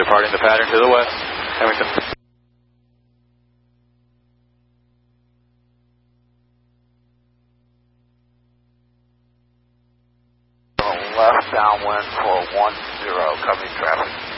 departing the pattern to the west. Hamilton. Left downwind for 10, copy traffic.